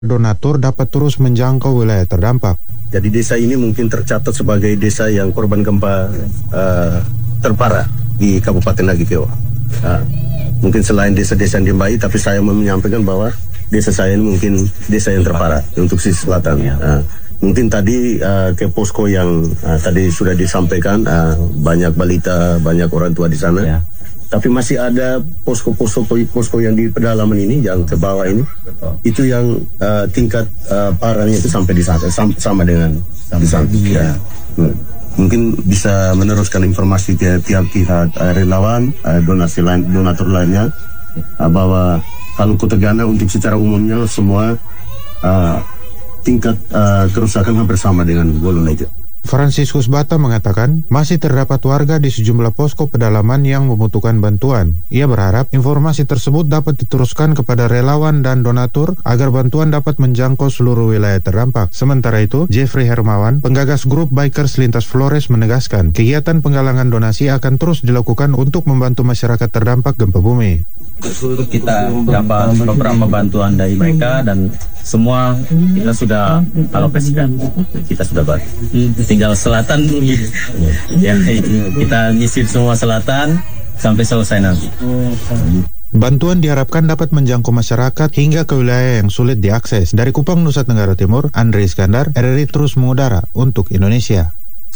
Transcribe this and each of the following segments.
donatur dapat terus menjangkau wilayah terdampak. Jadi desa ini mungkin tercatat sebagai desa yang korban gempa terparah di Kabupaten Nagikeo. Mungkin selain desa-desa yang Dimbai, tapi saya mau menyampaikan bahwa desa saya ini mungkin desa yang terparah untuk sisi selatan. Mungkin tadi ke posko yang tadi sudah disampaikan, banyak balita, banyak orang tua di sana. Ya. Tapi masih ada posko yang di pedalaman ini, yang ke bawah ini, itu yang tingkat parahnya itu sampai di sana, sama dengan di sana. Ya. Mungkin bisa meneruskan informasi tiap pihak relawan, donatur lainnya, bahwa kalau Kota Gana untuk secara umumnya semua tingkat kerusakan hampir sama dengan Golong itu. Franciscus Bata mengatakan masih terdapat warga di sejumlah posko pedalaman yang membutuhkan bantuan. Ia berharap informasi tersebut dapat diteruskan kepada relawan dan donatur agar bantuan dapat menjangkau seluruh wilayah terdampak. Sementara itu, Jeffrey Hermawan, penggagas grup Bikers Lintas Flores, menegaskan kegiatan penggalangan donasi akan terus dilakukan untuk membantu masyarakat terdampak gempa bumi. Kita dapat beberapa bantuan dari mereka dan semua kita sudah alokasikan, kita sudah bantu. Tinggal selatan, ya, kita nyisir semua selatan sampai selesai nanti. Bantuan diharapkan dapat menjangkau masyarakat hingga ke wilayah yang sulit diakses. Dari Kupang, Nusa Tenggara Timur, Andre Iskandar, RRI terus mengudara untuk Indonesia.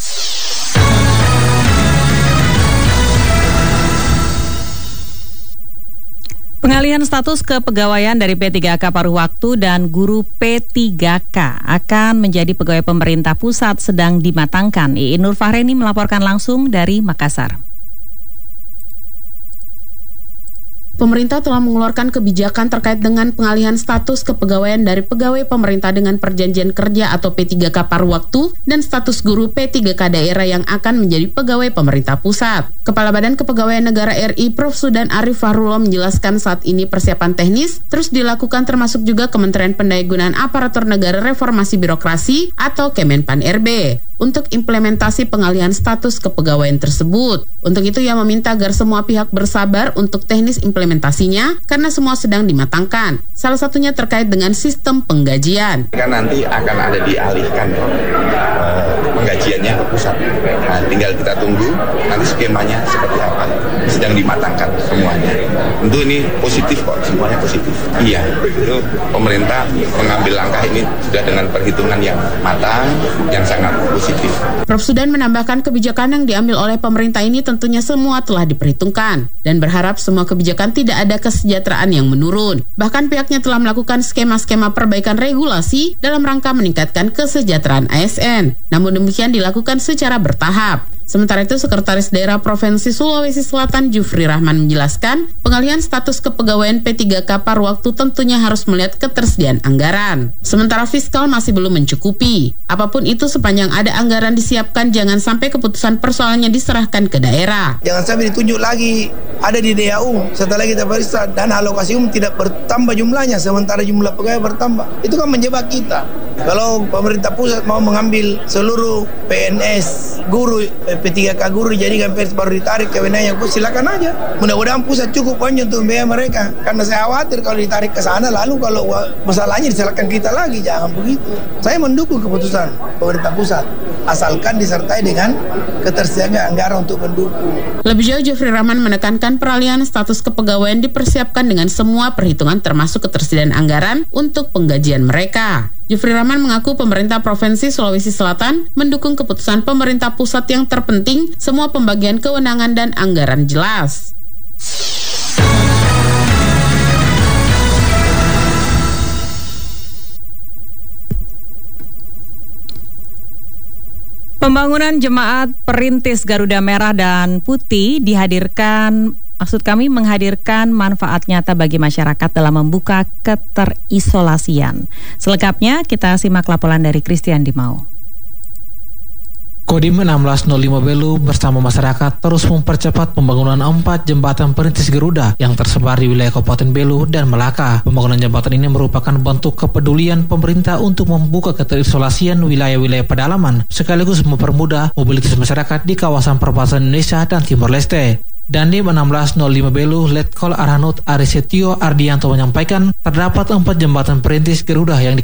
Pengalihan status kepegawaian dari P3K paruh waktu dan guru P3K akan menjadi pegawai pemerintah pusat sedang dimatangkan. Iin Nur Fahreni melaporkan langsung dari Makassar. Pemerintah telah mengeluarkan kebijakan terkait dengan pengalihan status kepegawaian dari pegawai pemerintah dengan perjanjian kerja atau P3K paruh waktu dan status guru P3K daerah yang akan menjadi pegawai pemerintah pusat. Kepala Badan Kepegawaian Negara RI Prof. Sudan Arif Fahrullah menjelaskan saat ini persiapan teknis terus dilakukan termasuk juga Kementerian Pendayagunaan Aparatur Negara Reformasi Birokrasi atau Kemenpan RB untuk implementasi pengalihan status kepegawaian tersebut. Untuk itu ia meminta agar semua pihak bersabar untuk teknis implementasinya karena semua sedang dimatangkan. Salah satunya terkait dengan sistem penggajian. Kan nanti akan ada dialihkan penggajiannya ke pusat. Nah, tinggal kita tunggu nanti skemanya seperti apa. Sedang dimatangkan semuanya. Tentu ini positif kok, semuanya positif. Iya, itu pemerintah mengambil langkah ini sudah dengan perhitungan yang matang, yang sangat positif. Prof. Sudan menambahkan kebijakan yang diambil oleh pemerintah ini tentunya semua telah diperhitungkan dan berharap semua kebijakan tidak ada kesejahteraan yang menurun. Bahkan pihaknya telah melakukan skema-skema perbaikan regulasi dalam rangka meningkatkan kesejahteraan ASN. Namun demikian dilakukan secara bertahap. Sementara itu, Sekretaris Daerah Provinsi Sulawesi Selatan Jufri Rahman menjelaskan, pengalihan status kepegawaian P3K paruh waktu tentunya harus melihat ketersediaan anggaran. Sementara fiskal masih belum mencukupi. Apapun itu, sepanjang ada anggaran disiapkan, jangan sampai keputusan persoalannya diserahkan ke daerah. Jangan sampai ditunjuk lagi, ada di DAU. Setelah kita periksa, dan alokasi tidak bertambah jumlahnya, sementara jumlah pegawai bertambah. Itu kan menjebak kita. Kalau pemerintah pusat mau mengambil seluruh PNS, guru, P3K guru dijadikan PNS baru ditarik ke wilayah, silakan aja. Mudah-mudahan pusat cukup uangnya untuk biaya mereka. Karena saya khawatir kalau ditarik ke sana, lalu kalau masalahnya disalahkan kita lagi. Jangan begitu. Saya mendukung keputusan pemerintah pusat, asalkan disertai dengan ketersediaan anggaran untuk mendukung. Lebih jauh, Jeffrey Rahman menekankan peralihan status kepegawaian dipersiapkan dengan semua perhitungan termasuk ketersediaan anggaran untuk penggajian mereka. Jufri Rahman mengaku pemerintah Provinsi Sulawesi Selatan mendukung keputusan pemerintah pusat yang terpenting semua pembagian kewenangan dan anggaran jelas. Pembangunan Jemaat Perintis Garuda Merah dan Putih menghadirkan manfaat nyata bagi masyarakat dalam membuka keterisolasian. Selengkapnya kita simak laporan dari Christian Dimau. Kodim 1605 Belu bersama masyarakat terus mempercepat pembangunan 4 jembatan perintis Garuda yang tersebar di wilayah Kabupaten Belu dan Melaka. Pembangunan jembatan ini merupakan bentuk kepedulian pemerintah untuk membuka keterisolasian wilayah-wilayah pedalaman sekaligus mempermudah mobilitas masyarakat di kawasan perbatasan Indonesia dan Timor Leste. Dandim 1605 Belu Letkol Arhanud Arisetio Ardianto menyampaikan terdapat 4 jembatan perintis Garuda yang